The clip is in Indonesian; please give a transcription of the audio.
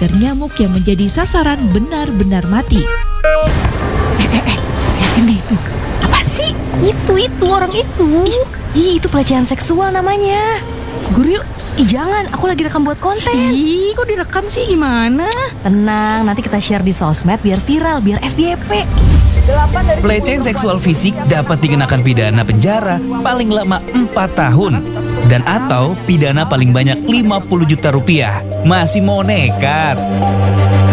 agar nyamuk yang menjadi sasaran benar-benar mati. Lihatin deh itu. Apa sih? Itu orang itu. Itu pelecehan seksual namanya. Guru yuk. Jangan, aku lagi rekam buat konten. Kok direkam sih, gimana? Tenang, nanti kita share di sosmed biar viral, biar FYP. Pelecehan seksual fisik dapat dikenakan pidana penjara paling lama 4 tahun dan atau pidana paling banyak 50 juta rupiah. Masih mau nekat?